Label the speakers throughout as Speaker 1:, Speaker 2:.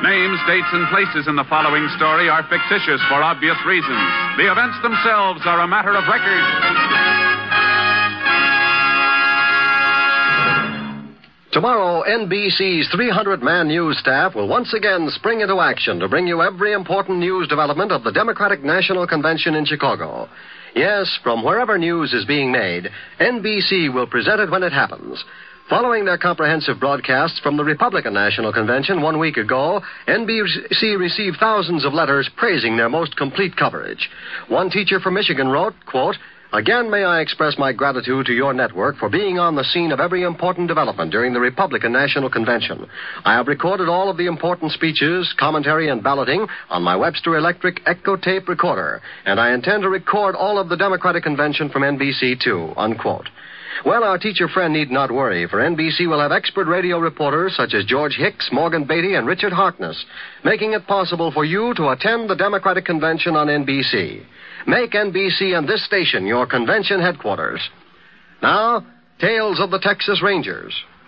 Speaker 1: Names, dates, and places in the following story are fictitious for obvious reasons. The events themselves are a matter of record.
Speaker 2: Tomorrow, NBC's 300-man news staff will once again spring into action to bring you every important news development of the Democratic National Convention in Chicago. Yes, from wherever news is being made, NBC will present it when it happens. Following their comprehensive broadcasts from the Republican National Convention 1 week ago, NBC received thousands of letters praising their most complete coverage. One teacher from Michigan wrote, quote, "Again, may I express my gratitude to your network for being on the scene of every important development during the Republican National Convention. I have recorded all of the important speeches, commentary, and balloting on my Webster Electric Echo Tape recorder, and I intend to record all of the Democratic Convention from NBC, too," unquote. Well, our teacher friend need not worry, for NBC will have expert radio reporters such as George Hicks, Morgan Beatty, and Richard Harkness, making it possible for you to attend the Democratic Convention on NBC. Make NBC and this station your convention headquarters. Now, Tales of the Texas Rangers.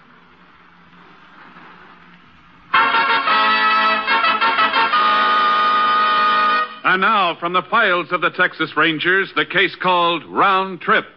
Speaker 1: And now, from the files of the Texas Rangers, the case called Round Trip.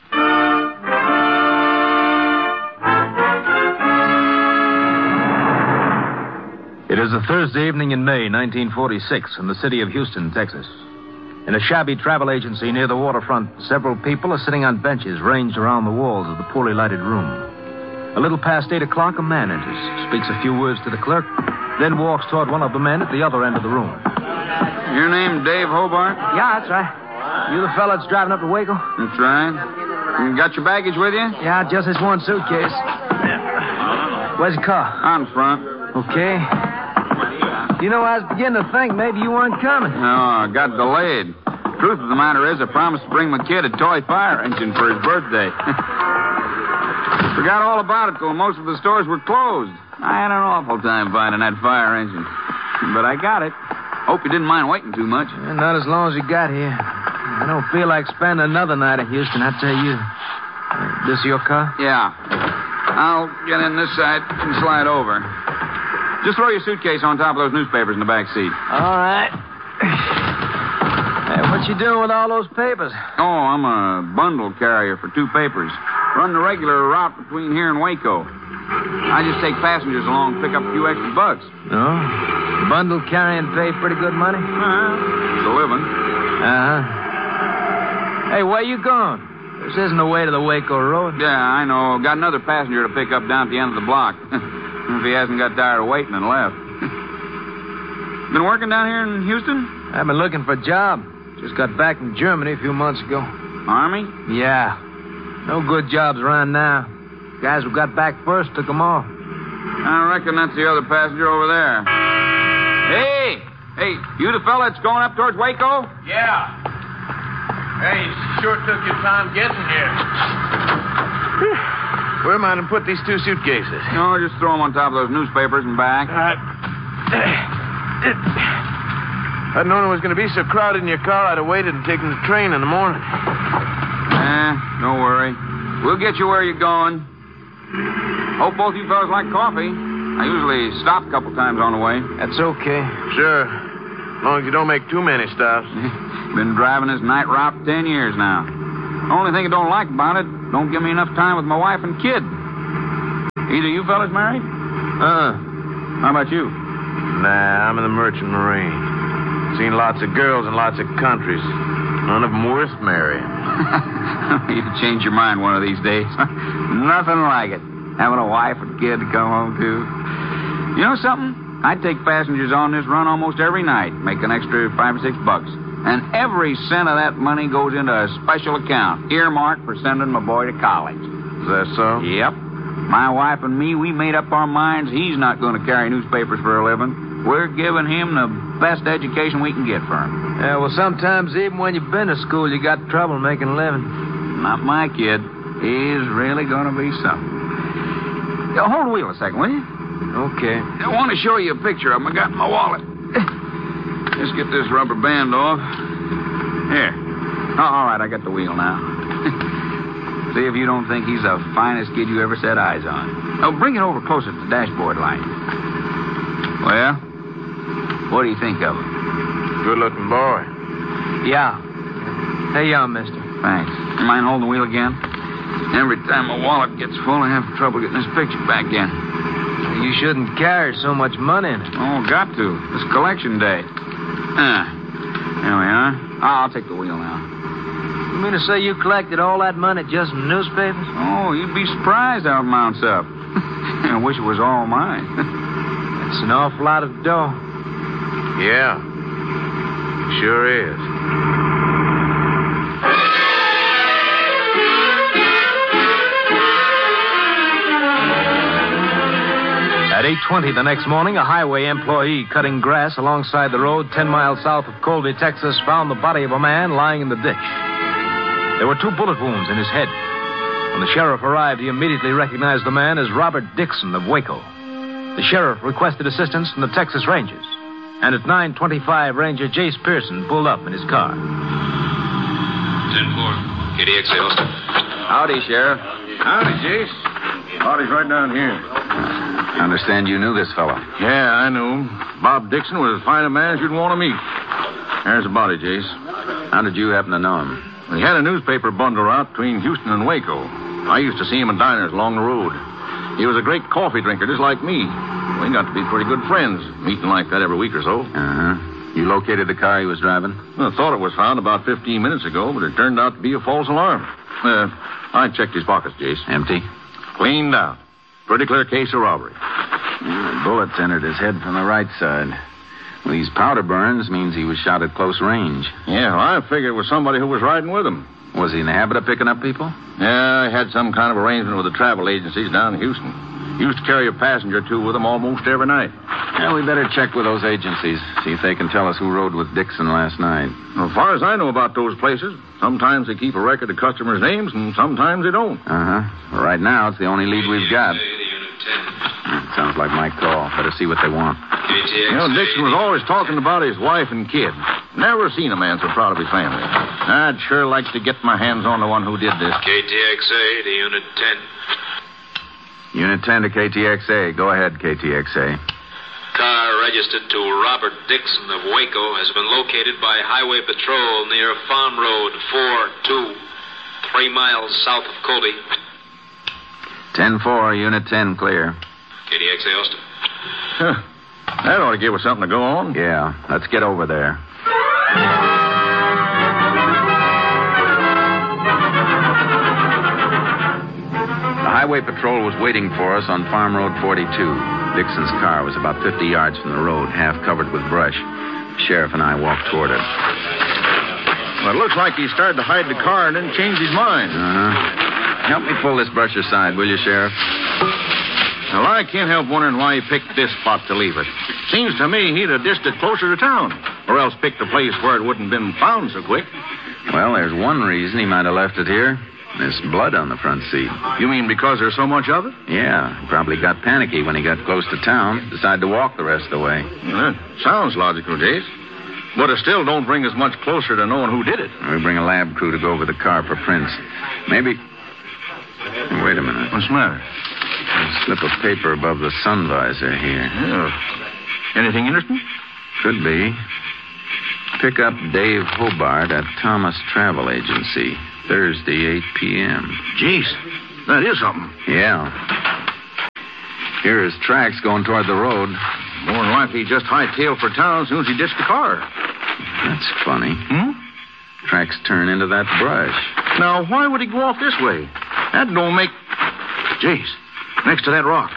Speaker 3: It is a Thursday evening in May, 1946, in the city of Houston, Texas. In a shabby travel agency near the waterfront, several people are sitting on benches ranged around the walls of the poorly lighted room. A little past 8 o'clock, a man enters, speaks a few words to the clerk, then walks toward one of the men at the other end of the room.
Speaker 4: Your name Dave Hobart?
Speaker 5: Yeah, that's right. You the fella that's driving up to Waco?
Speaker 4: That's right. You got your baggage with you?
Speaker 5: Yeah, just this one suitcase. Where's the car?
Speaker 4: On front.
Speaker 5: Okay. You know, I was beginning to think maybe you weren't coming.
Speaker 4: No, I got delayed. Truth of the matter is, I promised to bring my kid a toy fire engine for his birthday. Forgot all about it till most of the stores were closed. I had an awful time finding that fire engine. But I got it. Hope you didn't mind waiting too much.
Speaker 5: Not as long as you got here. I don't feel like spending another night in Houston, I tell you. This your car?
Speaker 4: Yeah. I'll get in this side and slide over. Just throw your suitcase on top of those newspapers in the back seat.
Speaker 5: All right. Hey, what you doing with all those papers?
Speaker 4: Oh, I'm a bundle carrier for 2 papers. Run the regular route between here and Waco. I just take passengers along and pick up a few extra bucks.
Speaker 5: Oh? Bundle carrying pay pretty good money?
Speaker 4: It's a living.
Speaker 5: Uh-huh. Hey, where you going? This isn't the way to the Waco Road.
Speaker 4: Yeah, I know. Got another passenger to pick up down at the end of the block. If he hasn't got tired of waiting and left. Been working down here in Houston?
Speaker 5: I've been looking for a job. Just got back from Germany a few months ago.
Speaker 4: Army?
Speaker 5: Yeah. No good jobs around now. Guys who got back first took them off.
Speaker 4: I reckon that's the other passenger over there. Hey! Hey, you the fella that's going up towards Waco?
Speaker 6: Yeah. Hey, you sure took your time getting here. Where am I to put these 2 suitcases?
Speaker 4: No, just throw them on top of those newspapers and back.
Speaker 6: I'd known it was going to be so crowded in your car, I'd have waited and taken the train in the morning.
Speaker 4: Don't worry. We'll get you where you're going. Hope both you fellas like coffee. I usually stop a couple times on the way.
Speaker 5: That's okay.
Speaker 6: Sure. As long as you don't make too many stops.
Speaker 4: Been driving this night route 10 years now. The only thing I don't like about it, don't give me enough time with my wife and kid. Either you fellas married? How about you?
Speaker 6: Nah, I'm in the Merchant Marine. Seen lots of girls in lots of countries. None of them worth marrying.
Speaker 4: You'll change your mind one of these days. Nothing like it. Having a wife and kid to come home to. You know something? I take passengers on this run almost every night, make an extra $5 or $6. And every cent of that money goes into a special account, earmarked for sending my boy to college.
Speaker 6: Is that so?
Speaker 4: Yep. My wife and me, we made up our minds he's not going to carry newspapers for a living. We're giving him the best education we can get for him.
Speaker 5: Yeah, well, sometimes even when you've been to school, you got trouble making a living.
Speaker 4: Not my kid. He's really going to be something. Hold the wheel a second, will you?
Speaker 5: Okay.
Speaker 4: I want to show you a picture of him I got in my wallet. Just get this rubber band off. Here. Oh, all right, I got the wheel now. See if you don't think he's the finest kid you ever set eyes on. Oh, bring it over closer to the dashboard light. Well, What do you think of him?
Speaker 6: Good-looking boy.
Speaker 5: Yeah. Hey, mister.
Speaker 4: Thanks. You mind holding the wheel again? Every time my wallet gets full, I have trouble getting this picture back in.
Speaker 5: You shouldn't carry so much money in it.
Speaker 4: Oh, got to. It's collection day. There we are. I'll take the wheel now.
Speaker 5: You mean to say you collected all that money just from newspapers?
Speaker 4: Oh, you'd be surprised how it mounts up. I wish it was all mine.
Speaker 5: That's an awful lot of dough.
Speaker 6: Yeah. Sure is.
Speaker 3: At 8:20 the next morning, a highway employee cutting grass alongside the road 10 miles south of Colby, Texas, found the body of a man lying in the ditch. There were 2 bullet wounds in his head. When the sheriff arrived, he immediately recognized the man as Robert Dixon of Waco. The sheriff requested assistance from the Texas Rangers. And at 9:25, Ranger Jace Pearson pulled up in his car.
Speaker 7: 10-4, KDXA Austin.
Speaker 4: Howdy, Sheriff.
Speaker 6: Howdy, Jace. Body's right down here.
Speaker 4: I understand you knew this fellow.
Speaker 6: Yeah, I knew. Bob Dixon was as fine a man as you'd want to meet. There's the body, Jace.
Speaker 4: How did you happen to know him?
Speaker 6: He had a newspaper bundle route between Houston and Waco. I used to see him in diners along the road. He was a great coffee drinker, just like me. We got to be pretty good friends, meeting like that every week or so.
Speaker 4: Uh-huh. You located the car he was driving?
Speaker 6: Well, I thought it was found about 15 minutes ago, but it turned out to be a false alarm. I checked his pockets, Jace.
Speaker 4: Empty?
Speaker 6: Cleaned out. Pretty clear case of robbery.
Speaker 4: The bullets entered his head from the right side. Well, these powder burns means he was shot at close range.
Speaker 6: Yeah, well, I figured it was somebody who was riding with him.
Speaker 4: Was he in the habit of picking up people?
Speaker 6: Yeah, I had some kind of arrangement with the travel agencies down in Houston. Used to carry a passenger or 2 with him almost every night.
Speaker 4: Well, we better check with those agencies, see if they can tell us who rode with Dixon last night.
Speaker 6: Well, as far as I know about those places, sometimes they keep a record of customers' names, and sometimes they don't.
Speaker 4: Uh-huh. Well, right now, it's the only lead we've got. Sounds like my call. Better see what they want.
Speaker 6: You know, Dixon was always talking about his wife and kid. Never seen a man so proud of his family. I'd sure like to get my hands on the one who did this.
Speaker 7: KTXA to Unit 10.
Speaker 4: Unit 10 to KTXA. Go ahead, KTXA.
Speaker 7: Car registered to Robert Dixon of Waco has been located by Highway Patrol near Farm Road 4-2, 3 miles south of Colby.
Speaker 4: 10-4, Unit 10, clear.
Speaker 7: KDXA Austin.
Speaker 6: Huh. That ought to give us something to go on.
Speaker 4: Yeah, let's get over there. The Highway Patrol was waiting for us on Farm Road 42. Dixon's car was about 50 yards from the road, half covered with brush. The sheriff and I walked toward it.
Speaker 6: Well, it looks like he started to hide the car and then changed his mind.
Speaker 4: Uh-huh. Help me pull this brush aside, will you, Sheriff?
Speaker 6: Well, I can't help wondering why he picked this spot to leave it. Seems to me he'd have dished it closer to town, or else picked a place where it wouldn't have been found so quick.
Speaker 4: Well, there's one reason he might have left it here. There's blood on the front seat.
Speaker 6: You mean because there's so much of it?
Speaker 4: Yeah, he probably got panicky when he got close to town. Decided to walk the rest of the way.
Speaker 6: Well, that sounds logical, Jace. But it still don't bring us much closer to knowing who did it.
Speaker 4: We bring a lab crew to go over the car for prints. Maybe... Wait a minute.
Speaker 6: What's the matter?
Speaker 4: A slip of paper above the sun visor here.
Speaker 6: Yeah. Anything interesting?
Speaker 4: Could be. Pick up Dave Hobart at Thomas Travel Agency, Thursday, 8 p.m.
Speaker 6: Jeez, that is something.
Speaker 4: Yeah. Here are his tracks going toward the road.
Speaker 6: More than likely he just hightailed for town as soon as he ditched the car.
Speaker 4: That's funny. Tracks turn into that brush.
Speaker 6: Now, why would he go off this way? That don't make... Jeez, next to that rock.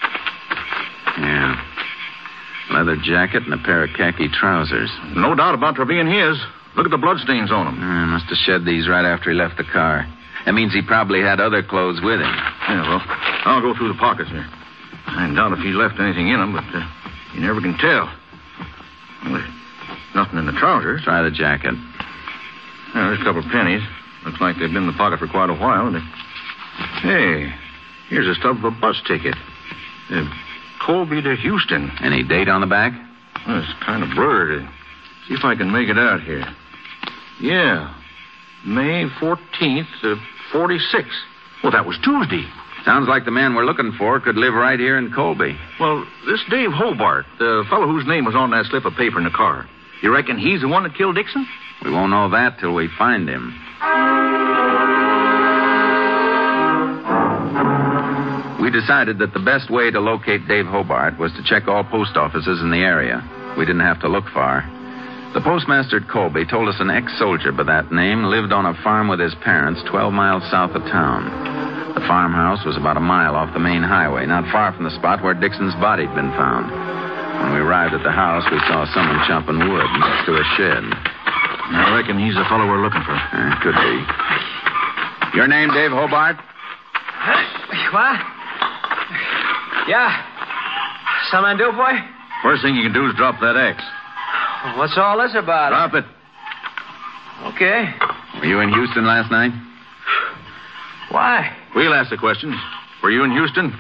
Speaker 4: Yeah. Leather jacket and a pair of khaki trousers.
Speaker 6: No doubt about their being his. Look at the bloodstains on them.
Speaker 4: Must have shed these right after he left the car. That means he probably had other clothes with him.
Speaker 6: Yeah, well, I'll go through the pockets here. I doubt if he left anything in them, but you never can tell. Well, there's nothing in the trousers.
Speaker 4: Try the jacket.
Speaker 6: Yeah, there's a couple of pennies. Looks like they've been in the pocket for quite a while. Hey, here's a stub of a bus ticket. Colby to Houston.
Speaker 4: Any date on the back?
Speaker 6: Well, it's kind of blurred. See if I can make it out here. Yeah, May 14th, 46. Well, that was Tuesday.
Speaker 4: Sounds like the man we're looking for could live right here in Colby.
Speaker 6: Well, this Dave Hobart, the fellow whose name was on that slip of paper in the car, you reckon he's the one that killed Dixon?
Speaker 4: We won't know that till we find him. We decided that the best way to locate Dave Hobart was to check all post offices in the area. We didn't have to look far. The postmaster at Colby told us an ex-soldier by that name lived on a farm with his parents 12 miles south of town. The farmhouse was about a mile off the main highway, not far from the spot where Dixon's body had been found. When we arrived at the house, we saw someone chopping wood next to a shed.
Speaker 6: I reckon he's the fellow we're looking for.
Speaker 4: Could be. Your name, Dave Hobart?
Speaker 5: What? Yeah. Something to do, boy?
Speaker 6: First thing you can do is drop that axe.
Speaker 5: What's all this about?
Speaker 6: Drop it.
Speaker 5: Okay.
Speaker 4: Were you in Houston last night?
Speaker 5: Why?
Speaker 6: We'll ask the questions. Were you in Houston?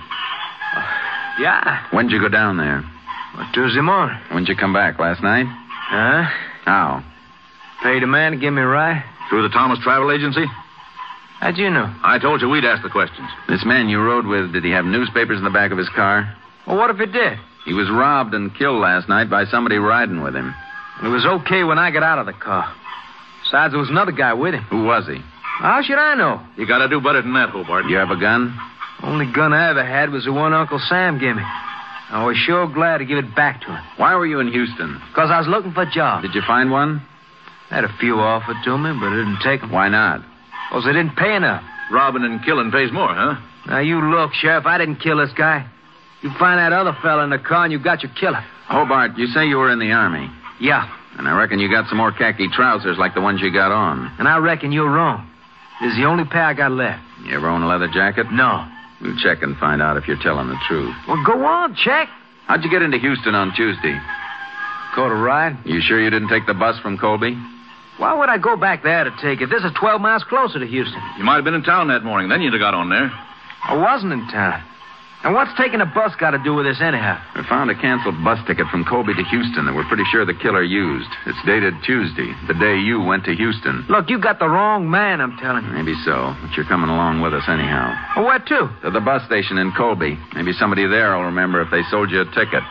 Speaker 5: Yeah.
Speaker 4: When'd you go down there?
Speaker 5: Tuesday morning.
Speaker 4: When'd you come back? Last night?
Speaker 5: Huh?
Speaker 4: How?
Speaker 5: Paid a man to give me a ride.
Speaker 6: Through the Thomas Travel Agency?
Speaker 5: How'd you know?
Speaker 6: I told you we'd ask the questions.
Speaker 4: This man you rode with, did he have newspapers in the back of his car?
Speaker 5: Well, what if he did?
Speaker 4: He was robbed and killed last night by somebody riding with him.
Speaker 5: It was okay when I got out of the car. Besides, there was another guy with him.
Speaker 4: Who was he?
Speaker 5: How should I know?
Speaker 6: You gotta do better than that, Hobart.
Speaker 4: You have a gun?
Speaker 5: Only gun I ever had was the one Uncle Sam gave me. I was sure glad to give it back to him.
Speaker 4: Why were you in Houston?
Speaker 5: Because I was looking for a job.
Speaker 4: Did you find one?
Speaker 5: I had a few offered to me, but I didn't take them.
Speaker 4: Why not?
Speaker 5: Because they didn't pay enough.
Speaker 6: Robbing and killing pays more, huh?
Speaker 5: Now, you look, Sheriff. I didn't kill this guy. You find that other fella in the car and you got your killer.
Speaker 4: Hobart, you say you were in the Army.
Speaker 5: Yeah.
Speaker 4: And I reckon you got some more khaki trousers like the ones you got on.
Speaker 5: And I reckon you're wrong. This is the only pair I got left.
Speaker 4: You ever own a leather jacket?
Speaker 5: No.
Speaker 4: We'll check and find out if you're telling the truth.
Speaker 5: Well, go on, check.
Speaker 4: How'd you get into Houston on Tuesday?
Speaker 5: Caught a ride.
Speaker 4: You sure you didn't take the bus from Colby?
Speaker 5: Why would I go back there to take it? This is 12 miles closer to Houston.
Speaker 6: You might have been in town that morning. Then you'd have got on there.
Speaker 5: I wasn't in town. And what's taking a bus got to do with this anyhow?
Speaker 4: We found a canceled bus ticket from Colby to Houston that we're pretty sure the killer used. It's dated Tuesday, the day you went to Houston.
Speaker 5: Look, you got the wrong man, I'm telling you.
Speaker 4: Maybe so, but you're coming along with us anyhow.
Speaker 5: Well, where to?
Speaker 4: To the bus station in Colby. Maybe somebody there will remember if they sold you a ticket.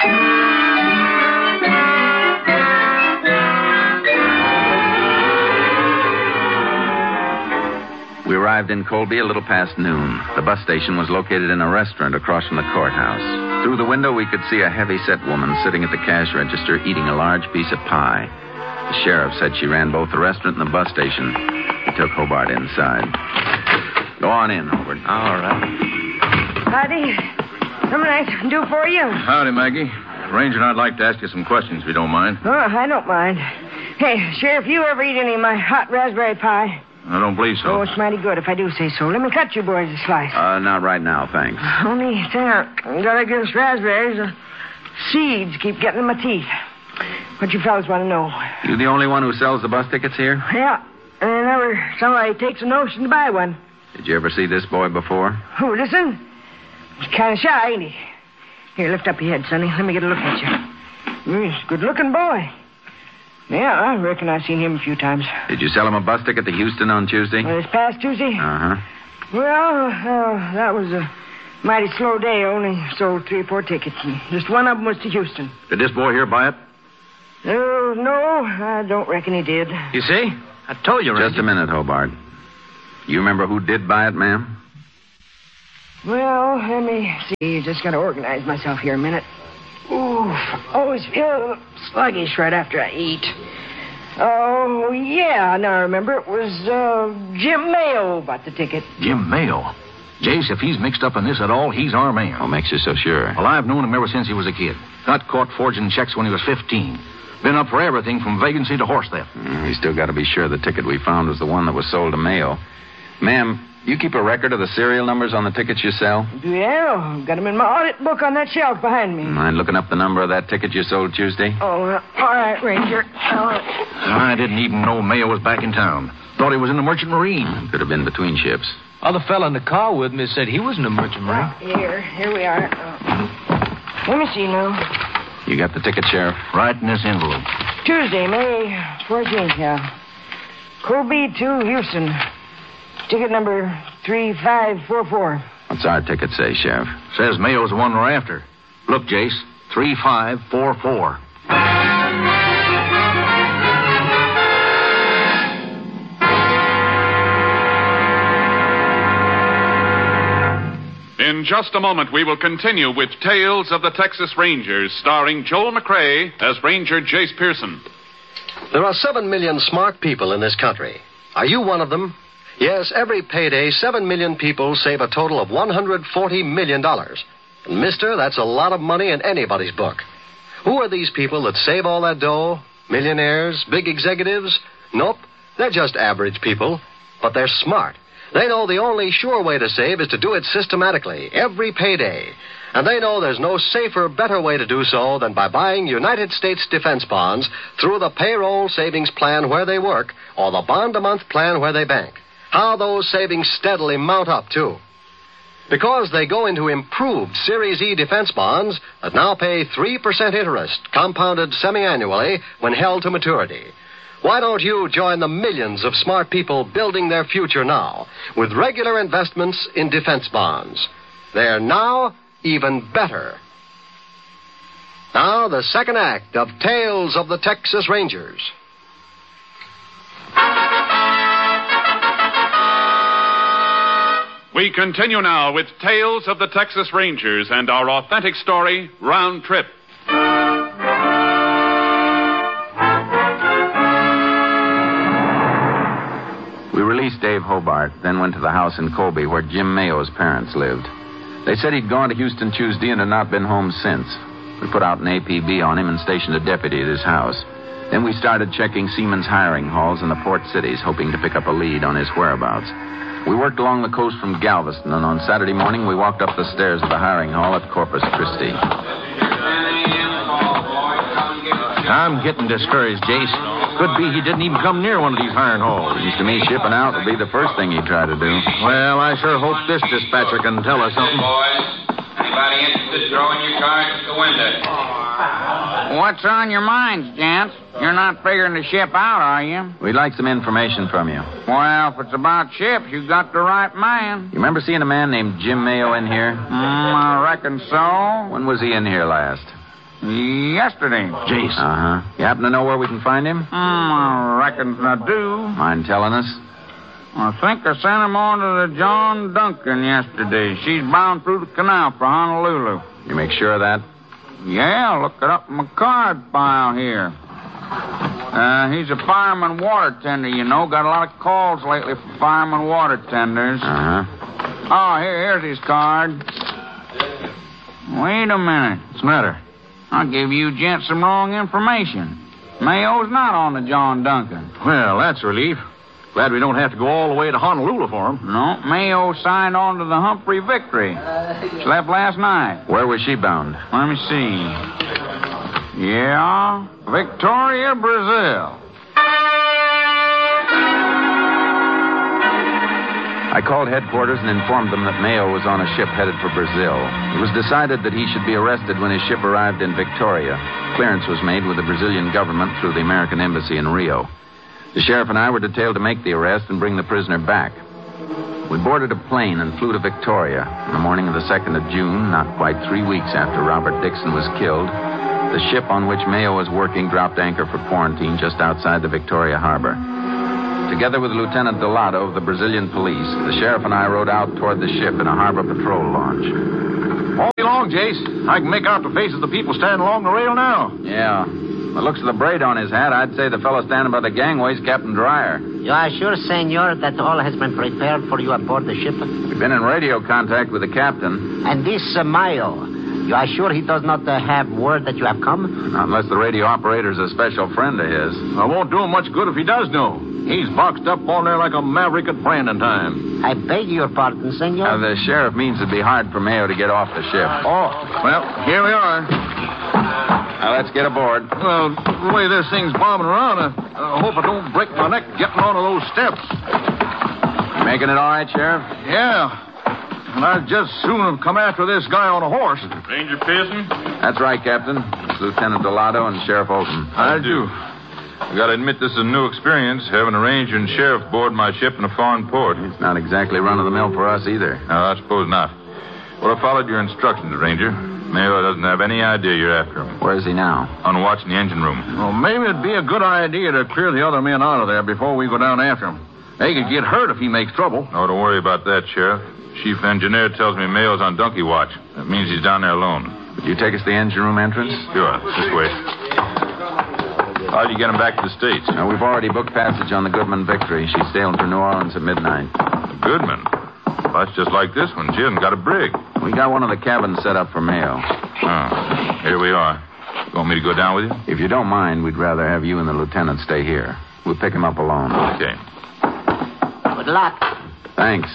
Speaker 4: We arrived in Colby a little past noon. The bus station was located in a restaurant across from the courthouse. Through the window, we could see a heavy-set woman sitting at the cash register eating a large piece of pie. The sheriff said she ran both the restaurant and the bus station. He took Hobart inside. Go on in, Hobart.
Speaker 5: All right.
Speaker 8: Howdy. Something I can do for you?
Speaker 6: Howdy, Maggie. Ranger and I'd like to ask you some questions, if you don't mind.
Speaker 8: Oh, I don't mind. Hey, Sheriff, you ever eat any of my hot raspberry pie?
Speaker 6: I don't believe so.
Speaker 8: Oh, it's mighty good if I do say so. Let me cut you boys a slice.
Speaker 4: Not right now, thanks.
Speaker 8: Only thing I got against raspberries, seeds keep getting in my teeth. What you fellas want to know?
Speaker 4: You the only one who sells the bus tickets here?
Speaker 8: Yeah, and whenever somebody takes a notion to buy one.
Speaker 4: Did you ever see this boy before?
Speaker 8: Who, listen? He's kind of shy, ain't he? Here, lift up your head, Sonny. Let me get a look at you. He's a good-looking boy. Yeah, I reckon I've seen him a few times.
Speaker 4: Did you sell him a bus ticket to Houston on Tuesday?
Speaker 8: This past Tuesday?
Speaker 4: Uh-huh.
Speaker 8: Well, that was a mighty slow day. Only sold 3 or 4 tickets. And just one of them was to Houston.
Speaker 6: Did this boy here buy it?
Speaker 8: No, I don't reckon he did.
Speaker 5: You see? I told you, Ranger.
Speaker 4: Just a minute, Hobart. You remember who did buy it, ma'am?
Speaker 8: Well, let me see. Just got to organize myself here a minute. Ooh, I always feel sluggish right after I eat. Oh, yeah, now I remember. It was Jim Mayo bought the ticket.
Speaker 6: Jim Mayo? Jace, if he's mixed up in this at all, he's our man.
Speaker 4: What makes you so sure?
Speaker 6: Well, I've known him ever since he was a kid. Got caught forging checks when he was 15. Been up for everything from vagrancy to horse theft.
Speaker 4: We still got to be sure the ticket we found was the one that was sold to Mayo. Ma'am, you keep a record of the serial numbers on the tickets you sell?
Speaker 8: Yeah, got them in my audit book on that shelf behind me.
Speaker 4: Mind looking up the number of that ticket you sold Tuesday?
Speaker 8: Oh, all right, Ranger.
Speaker 6: I didn't even know Mayo was back in town. Thought he was in the Merchant Marine.
Speaker 4: Could have been between ships.
Speaker 5: Other fella in the car with me said he was in the Merchant Marine.
Speaker 8: Here we are. Let me see now.
Speaker 4: You got the ticket, Sheriff?
Speaker 6: Right in this envelope.
Speaker 8: Tuesday, May 14th, yeah. Colby to Houston. Ticket number 3544.
Speaker 4: What's our ticket say, Sheriff?
Speaker 6: Says Mayo's the one we're after. Look, Jace, 3544.
Speaker 1: In just a moment, we will continue with Tales of the Texas Rangers, starring Joel McRae as Ranger Jace Pearson.
Speaker 2: There are 7 million smart people in this country. Are you one of them? Yes, every payday, 7 million people save a total of $140 million. And, mister, that's a lot of money in anybody's book. Who are these people that save all that dough? Millionaires? Big executives? Nope. They're just average people. But they're smart. They know the only sure way to save is to do it systematically, every payday. And they know there's no safer, better way to do so than by buying United States defense bonds through the payroll savings plan where they work or the bond-a-month plan where they bank. How those savings steadily mount up, too. Because they go into improved Series E defense bonds that now pay 3% interest, compounded semi-annually when held to maturity. Why don't you join the millions of smart people building their future now with regular investments in defense bonds? They're now even better. Now, the second act of Tales of the Texas Rangers.
Speaker 1: We continue now with Tales of the Texas Rangers and our authentic story, Round Trip.
Speaker 4: We released Dave Hobart, then went to the house in Colby where Jim Mayo's parents lived. They said he'd gone to Houston Tuesday and had not been home since. We put out an APB on him and stationed a deputy at his house. Then we started checking Seaman's hiring halls in the port cities, hoping to pick up a lead on his whereabouts. We worked along the coast from Galveston, and on Saturday morning we walked up the stairs of the hiring hall at Corpus Christi.
Speaker 6: I'm getting discouraged, Jace. Could be he didn't even come near one of these hiring halls.
Speaker 4: Seems to me shipping out would be the first thing he'd try to do.
Speaker 6: Well, I sure hope this dispatcher can tell us something.
Speaker 9: Boys, anybody interested, throw in your cards at the window.
Speaker 4: What's on your minds, gents? You're not figuring to ship out, are you? We'd like some information from you. Well, if it's about ships, you got the right man. You remember seeing a man named Jim Mayo in here? I reckon so. When was he in here last? Yesterday.
Speaker 6: Jace.
Speaker 4: Uh-huh. You happen to know where we can find him? I reckon I do. Mind telling us? I think I sent him on to the John Duncan yesterday. She's bound through the canal for Honolulu. You make sure of that? Yeah, look it up in my card file here. He's a fireman water tender, you know. Got a lot of calls lately for fireman water tenders. Uh-huh. Oh, here's his card. Wait a minute.
Speaker 6: What's the matter?
Speaker 4: I gave you gents some wrong information. Mayo's not on the John Duncan.
Speaker 6: Well, that's a relief. Glad we don't have to go all the way to Honolulu for him.
Speaker 4: No, Mayo signed on to the Humphrey Victory. She left last night. Where was she bound? Let me see. Yeah, Victoria, Brazil. I called headquarters and informed them that Mayo was on a ship headed for Brazil. It was decided that he should be arrested when his ship arrived in Victoria. Clearance was made with the Brazilian government through the American embassy in Rio. The sheriff and I were detailed to make the arrest and bring the prisoner back. We boarded a plane and flew to Victoria. On the morning of the 2nd of June, not quite 3 weeks after Robert Dixon was killed, the ship on which Mayo was working dropped anchor for quarantine just outside the Victoria harbor. Together with Lieutenant Delado of the Brazilian police, the sheriff and I rode out toward the ship in a harbor patrol launch.
Speaker 6: All day long, Jace. I can make out the faces of the people standing along the rail now.
Speaker 4: Yeah. By the looks of the braid on his hat, I'd say the fellow standing by the gangway's Captain Dreyer.
Speaker 10: You are sure, senor, that all has been prepared for you aboard the ship?
Speaker 4: We've been in radio contact with the captain.
Speaker 10: And this Mayo, you are sure he does not have word that you have come?
Speaker 4: Not unless the radio operator's a special friend of his.
Speaker 6: I won't do him much good if he does know. He's boxed up on there like a maverick at Brandon time.
Speaker 10: I beg your pardon, senor.
Speaker 4: The sheriff means it'd be hard for Mayo to get off the ship.
Speaker 6: Oh, well, here we are.
Speaker 4: Now, let's get aboard.
Speaker 6: Well, the way this thing's bombing around, I hope I don't break my neck getting onto those steps.
Speaker 4: You making it all right, Sheriff?
Speaker 6: Yeah. And I'd just soon have come after this guy on a horse.
Speaker 9: Ranger Pearson?
Speaker 4: That's right, Captain. It's Lieutenant Delado and Sheriff Olson.
Speaker 9: I do. I gotta admit this is a new experience, having a ranger and sheriff board my ship in a foreign port.
Speaker 4: It's not exactly run-of-the-mill for us either.
Speaker 9: No, I suppose not. Well, I followed your instructions, Ranger. Mayo doesn't have any idea you're after him.
Speaker 4: Where is he now?
Speaker 9: On watch in the engine room.
Speaker 6: Well, maybe it'd be a good idea to clear the other men out of there before we go down after him. They could get hurt if he makes trouble.
Speaker 9: No, don't worry about that, Sheriff. Chief engineer tells me Mayo's on donkey watch. That means he's down there alone.
Speaker 4: Would you take us to the engine room entrance?
Speaker 9: Sure, this way. How'd you get him back to the States?
Speaker 4: No, we've already booked passage on the Goodman Victory. She's sailing for New Orleans at midnight.
Speaker 9: Goodman? Well, that's just like this one. She hasn't got a brig.
Speaker 4: We got one of the cabins set up for Mayo.
Speaker 9: Oh, here we are. You want me to go down with you?
Speaker 4: If you don't mind, we'd rather have you and the lieutenant stay here. We'll pick him up alone.
Speaker 9: Okay.
Speaker 10: Good luck.
Speaker 4: Thanks.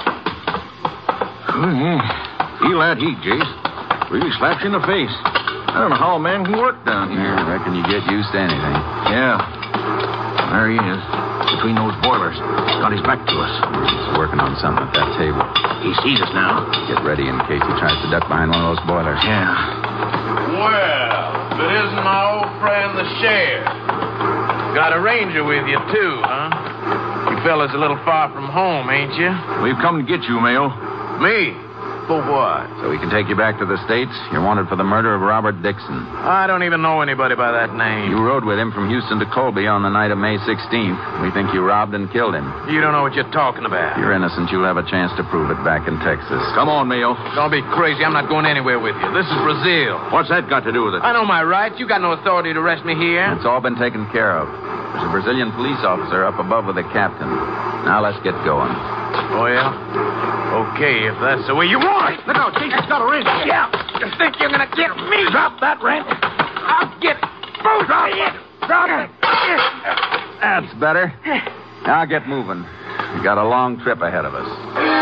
Speaker 6: Feel that heat, Jace. Really slaps you in the face. I don't know how a man can work down here.
Speaker 4: I reckon you get used to anything.
Speaker 6: Yeah. There he is. Between those boilers. Got his back to us.
Speaker 4: He's working on something at that table.
Speaker 6: He sees us now.
Speaker 4: Get ready in case he tries to duck behind one of those boilers.
Speaker 6: Yeah.
Speaker 11: Well, if it isn't my old friend, the sheriff. Got a ranger with you, too, huh? You fellas a little far from home, ain't you?
Speaker 6: We've come to get you, Mayo.
Speaker 11: Me? For what?
Speaker 4: So we can take you back to the States? You're wanted for the murder of Robert Dixon.
Speaker 11: I don't even know anybody by that name.
Speaker 4: You rode with him from Houston to Colby on the night of May 16th. We think you robbed and killed him.
Speaker 11: You don't know what you're talking about.
Speaker 4: You're innocent. You'll have a chance to prove it back in Texas.
Speaker 6: Come on, Mayo.
Speaker 11: Don't be crazy. I'm not going anywhere with you. This is Brazil.
Speaker 6: What's that got to do with it?
Speaker 11: I know my rights. You got no authority to arrest me here.
Speaker 4: It's all been taken care of. There's a Brazilian police officer up above with the captain. Now let's get going.
Speaker 11: Oh, yeah? Okay, if that's the way you want it.
Speaker 6: Look out, Jason's got a wrench.
Speaker 11: Yeah. You think you're going to get me? Drop that wrench. I'll get both of you. Drop it.
Speaker 4: That's better. Now get moving. We got a long trip ahead of us.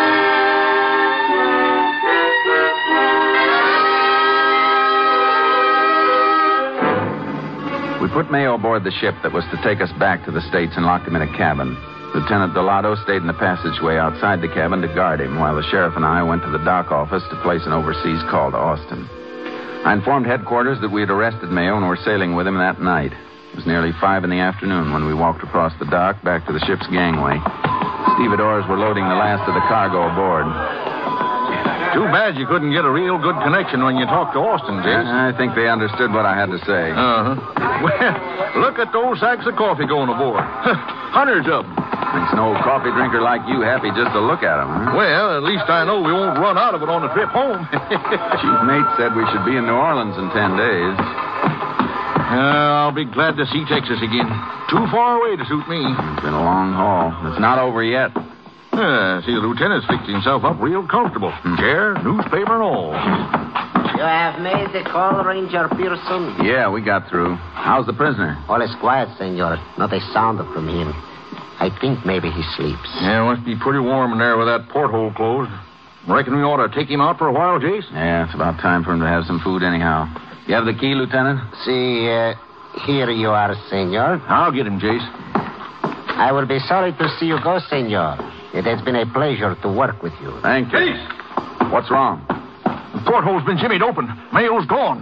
Speaker 4: We put Mayo aboard the ship that was to take us back to the States and locked him in a cabin. Lieutenant Delado stayed in the passageway outside the cabin to guard him, while the sheriff and I went to the dock office to place an overseas call to Austin. I informed headquarters that we had arrested Mayo and were sailing with him that night. It was nearly 5 p.m. when we walked across the dock back to the ship's gangway. Stevedores were loading the last of the cargo aboard.
Speaker 6: Too bad you couldn't get a real good connection when you talked to Austin, Jace.
Speaker 4: I think they understood what I had to say.
Speaker 6: Uh-huh. Well, look at those sacks of coffee going aboard. Hundreds of them.
Speaker 4: Makes an old coffee drinker like you happy just to look at them, huh?
Speaker 6: Well, at least I know we won't run out of it on the trip home.
Speaker 4: Chief mate said we should be in New Orleans in 10 days.
Speaker 6: I'll be glad to see Texas again. Too far away to suit me.
Speaker 4: It's been a long haul. It's not over yet.
Speaker 6: See, the lieutenant's fixed himself up real comfortable. Chair, newspaper, and all.
Speaker 10: You have made the call, Ranger Pearson?
Speaker 4: Yeah, we got through. How's the prisoner?
Speaker 10: All is quiet, senor. Not a sound from him. I think maybe he sleeps.
Speaker 6: Yeah, it must be pretty warm in there with that porthole closed. Reckon we ought to take him out for a while, Jace?
Speaker 4: Yeah, it's about time for him to have some food anyhow. You have the key, Lieutenant?
Speaker 10: See, here you are, senor.
Speaker 6: I'll get him, Jace.
Speaker 10: I will be sorry to see you go, senor. It has been a pleasure to work with you.
Speaker 4: Thank you.
Speaker 6: Jace!
Speaker 4: What's wrong?
Speaker 6: The porthole's been jimmied open. Mayo's gone.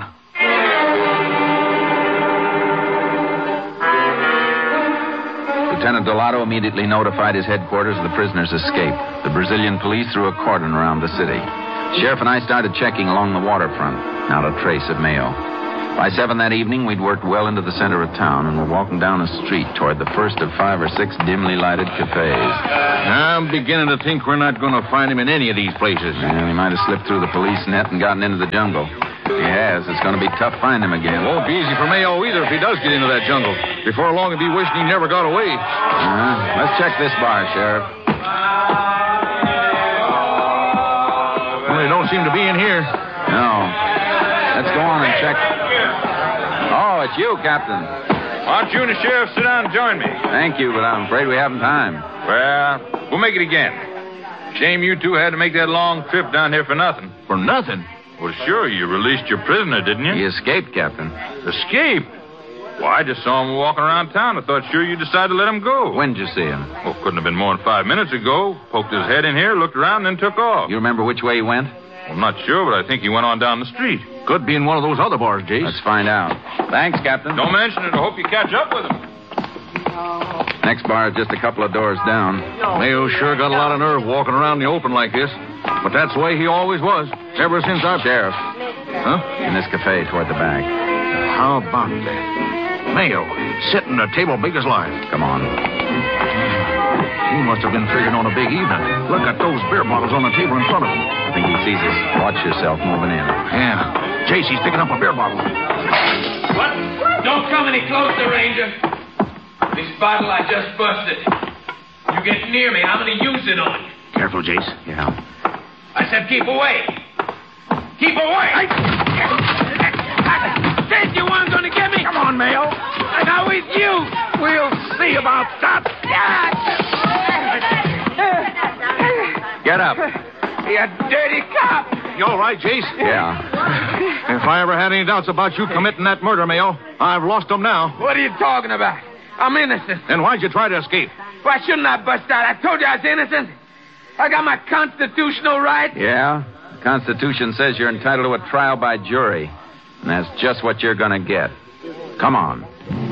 Speaker 4: Lieutenant Delado immediately notified his headquarters of the prisoner's escape. The Brazilian police threw a cordon around the city. Sheriff and I started checking along the waterfront. Not a trace of Mayo. By 7 that evening, we'd worked well into the center of town and were walking down a street toward the first of 5 or 6 dimly lighted cafes.
Speaker 6: I'm beginning to think we're not going to find him in any of these places.
Speaker 4: Yeah, he might have slipped through the police net and gotten into the jungle. If he has, it's going to be tough finding him again.
Speaker 6: It won't be easy for Mayo either if he does get into that jungle. Before long, he'll be wishing he never got away.
Speaker 4: Let's check this bar, Sheriff.
Speaker 6: Well, they don't seem to be in here.
Speaker 4: No. Let's go on and check. Oh, it's you, Captain.
Speaker 9: Why don't you and the sheriff sit down and join me?
Speaker 4: Thank you, but I'm afraid we haven't time.
Speaker 9: Well, we'll make it again. Shame you two had to make that long trip down here for nothing.
Speaker 6: For nothing?
Speaker 9: Well, sure, you released your prisoner, didn't you?
Speaker 4: He escaped, Captain.
Speaker 9: Escaped? Well, I just saw him walking around town. I thought sure you decided to let him go.
Speaker 4: When did you see him?
Speaker 9: Well, couldn't have been more than 5 minutes ago. Poked his head in here, looked around, and then took off.
Speaker 4: You remember which way he went?
Speaker 9: Well, I'm not sure, but I think he went on down the street.
Speaker 6: Could be in one of those other bars, Jace.
Speaker 4: Let's find out. Thanks, Captain.
Speaker 9: Don't mention it. I hope you catch up with him.
Speaker 4: Next bar is just a couple of doors down.
Speaker 6: Mayo sure got a lot of nerve walking around in the open like this. But that's the way he always was, ever since I've...
Speaker 4: Sheriff.
Speaker 6: Huh?
Speaker 4: In this cafe toward the back.
Speaker 6: How about that? Mayo, sitting at a table big as life.
Speaker 4: Come on.
Speaker 6: He must have been figuring on a big evening. Look at those beer bottles on the table in front of him.
Speaker 4: I think he sees us. Watch yourself moving in.
Speaker 6: Yeah. Chase, he's picking up a beer bottle.
Speaker 11: What? Don't come any closer, Ranger. This bottle I just busted. You get near me, I'm going to use it on you.
Speaker 6: Careful, Jace.
Speaker 4: Yeah.
Speaker 11: I said keep away. Keep away. I said you weren't going to get me.
Speaker 6: Come on, Mayo.
Speaker 11: Now it's you.
Speaker 6: We'll see about that.
Speaker 4: Get up.
Speaker 11: You dirty cop.
Speaker 6: You all right, Jace?
Speaker 4: Yeah.
Speaker 6: If I ever had any doubts about you committing that murder, Mayo, I've lost them now.
Speaker 11: What are you talking about? I'm innocent.
Speaker 6: Then why'd you try to escape?
Speaker 11: Why shouldn't I bust out? I told you I was innocent. I got my constitutional right.
Speaker 4: Yeah? The Constitution says you're entitled to a trial by jury. And that's just what you're going to get. Come on.